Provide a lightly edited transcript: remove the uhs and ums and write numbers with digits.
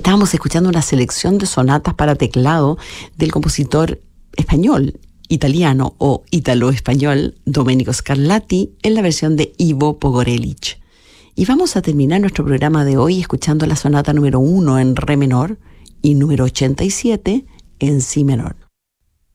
Estábamos escuchando una selección de sonatas para teclado del compositor español, italiano o ítalo-español Domenico Scarlatti en la versión de Ivo Pogorelic. Y vamos a terminar nuestro programa de hoy escuchando la sonata número 1 en re menor y número 87 en si menor.